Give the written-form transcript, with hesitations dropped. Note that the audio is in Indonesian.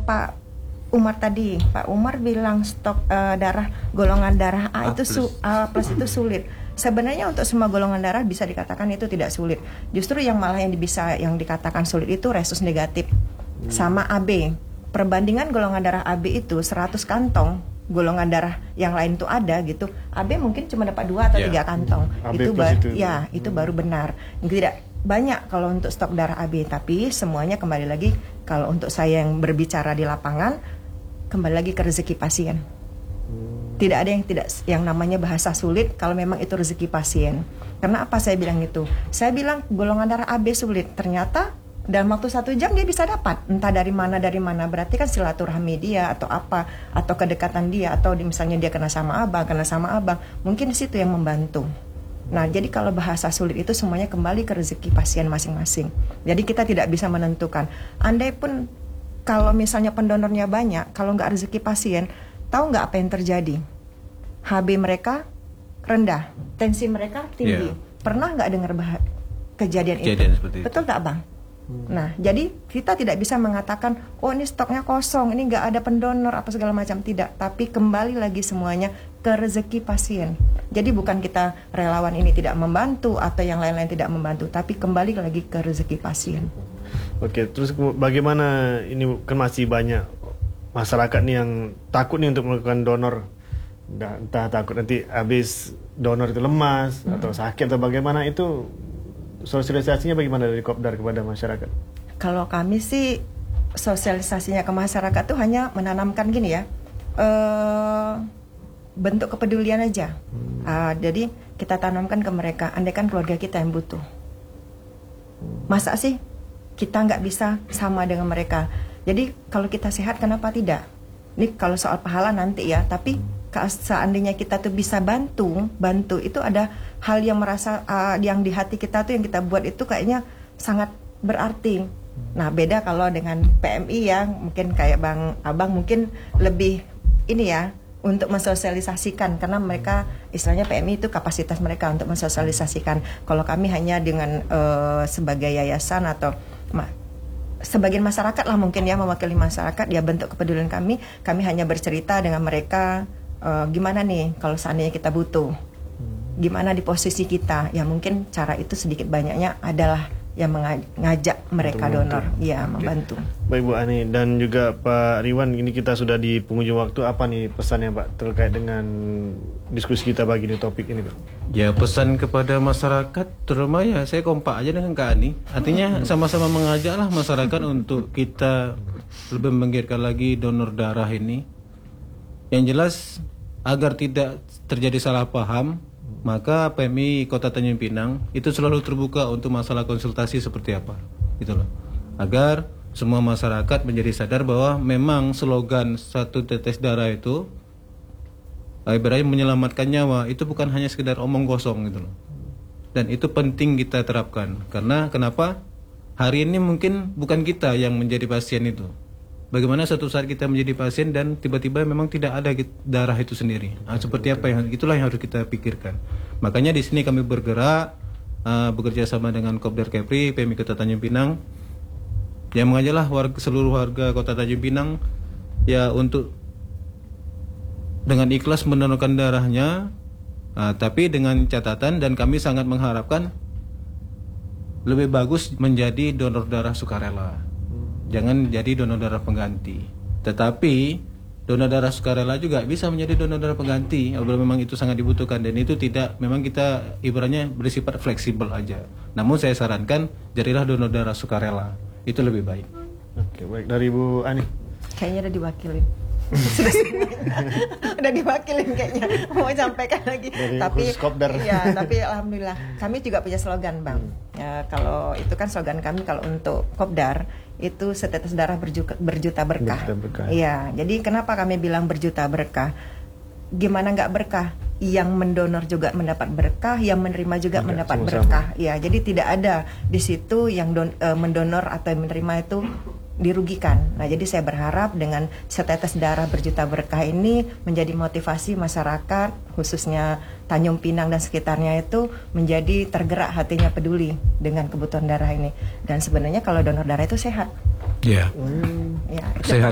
Pak Umar tadi, Pak Umar bilang stok darah golongan darah A itu A plus itu sulit. Sebenarnya untuk semua golongan darah bisa dikatakan itu tidak sulit. Justru yang malah yang dikatakan sulit itu resus negatif sama AB. Perbandingan golongan darah AB itu 100 kantong, golongan darah yang lain itu ada gitu. AB mungkin cuma dapat 2 atau 3 kantong. Itu baru benar. Tidak banyak kalau untuk stok darah AB, tapi semuanya kembali lagi kalau untuk saya yang berbicara di lapangan, kembali lagi ke rezeki pasien. Tidak ada yang namanya bahasa sulit kalau memang itu rezeki pasien. Karena apa saya bilang itu? Saya bilang golongan darah AB sulit, ternyata dalam waktu 1 jam dia bisa dapat, entah dari mana, berarti kan silaturahmi dia atau apa, atau kedekatan dia, atau misalnya dia kena sama abang, mungkin di situ yang membantu. Nah, jadi kalau bahasa sulit itu semuanya kembali ke rezeki pasien masing-masing. Jadi kita tidak bisa menentukan. Andai pun kalau misalnya pendonornya banyak, kalau nggak rezeki pasien, tahu nggak apa yang terjadi? HB mereka rendah, tensi mereka tinggi. Pernah nggak dengar kejadian itu? Betul nggak, Bang? Nah, jadi kita tidak bisa mengatakan, oh ini stoknya kosong, ini nggak ada pendonor apa segala macam, tidak. Tapi kembali lagi semuanya ke rezeki pasien. Jadi bukan kita relawan ini tidak membantu atau yang lain-lain tidak membantu, tapi kembali lagi ke rezeki pasien. Oke, terus bagaimana ini kan masih banyak masyarakat nih yang takut nih untuk melakukan donor, entah takut nanti habis donor itu lemas atau sakit atau bagaimana, itu sosialisasinya bagaimana dari Kopdar kepada masyarakat? Kalau kami sih sosialisasinya ke masyarakat tuh hanya menanamkan gini ya, bentuk kepedulian aja. Jadi kita tanamkan ke mereka, andaikan keluarga kita yang butuh, masa sih kita nggak bisa sama dengan mereka? Jadi kalau kita sehat kenapa tidak? Ini kalau soal pahala nanti ya, tapi seandainya kita tuh bisa bantu itu ada hal yang merasa yang di hati kita tuh yang kita buat itu kayaknya sangat berarti. Nah, beda kalau dengan PMI ya, mungkin kayak Abang mungkin lebih ini ya untuk mensosialisasikan, karena mereka istilahnya PMI itu kapasitas mereka untuk mensosialisasikan. Kalau kami hanya dengan sebagai yayasan atau sebagian masyarakat lah mungkin ya, mewakili masyarakat ya, bentuk kepedulian kami hanya bercerita dengan mereka. Gimana nih kalau seandainya kita butuh, gimana di posisi kita, ya mungkin cara itu sedikit banyaknya adalah yang mengajak mereka donor, ya membantu. Baik Bu Ani dan juga Pak Riwan, ini kita sudah di penghujung waktu. Apa nih pesannya Pak terkait dengan diskusi kita pagi di topik ini Pak? Ya, pesan kepada masyarakat terutama ya saya kompak aja dengan Kak Ani. Artinya sama-sama mengajaklah masyarakat untuk kita lebih menggiatkan lagi donor darah ini. Yang jelas agar tidak terjadi salah paham, maka PMI Kota Tanjung Pinang itu selalu terbuka untuk masalah konsultasi seperti apa, gitu loh. Agar semua masyarakat menjadi sadar bahwa memang slogan 1 tetes darah itu ibaratnya menyelamatkan nyawa, itu bukan hanya sekedar omong kosong gitu loh. Dan itu penting kita terapkan. Karena kenapa? Hari ini mungkin bukan kita yang menjadi pasien itu. Bagaimana suatu saat kita menjadi pasien dan tiba-tiba memang tidak ada darah itu sendiri. Seperti apa itulah yang harus kita pikirkan. Makanya di sini kami bergerak bekerja sama dengan Kopdar Kepri, PMI Kota Tanjung Pinang, yang mengajaklah seluruh warga Kota Tanjung Pinang ya untuk dengan ikhlas mendonorkan darahnya, tapi dengan catatan, dan kami sangat mengharapkan lebih bagus menjadi donor darah sukarela. Jangan jadi donor darah pengganti. Tetapi donor darah sukarela juga bisa menjadi donor darah pengganti apabila memang itu sangat dibutuhkan, dan itu tidak, memang kita ibaratnya bersifat fleksibel aja. Namun saya sarankan jadilah donor darah sukarela, itu lebih baik. Oke, baik. Dari Bu Ani? Kayaknya udah diwakilin. Udah diwakilin kayaknya, mau sampaikan lagi. Dari tapi Kopdar. ya, tapi alhamdulillah kami juga punya slogan Bang. Ya, kalau itu kan slogan kami kalau untuk Kopdar itu setetes darah berjuta berkah. Iya, jadi kenapa kami bilang berjuta berkah? Gimana nggak berkah? Yang mendonor juga mendapat berkah, yang menerima juga mendapat berkah. Ya, jadi tidak ada di situ yang mendonor atau yang menerima itu dirugikan. Nah, jadi saya berharap dengan setetes darah berjuta berkah ini menjadi motivasi masyarakat, khususnya Tanjung Pinang dan sekitarnya itu menjadi tergerak hatinya peduli dengan kebutuhan darah ini. Dan sebenarnya kalau donor darah itu sehat. Ya, Ya, itu sehat